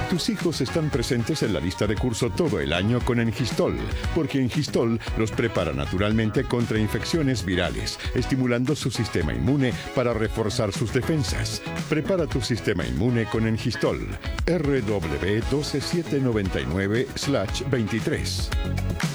Tus hijos están presentes en la lista de curso todo el año con Engistol, porque Engistol los prepara naturalmente contra infecciones virales, estimulando su sistema inmune para reforzar sus defensas. Prepara tu sistema inmune con Engistol. RW12799/23.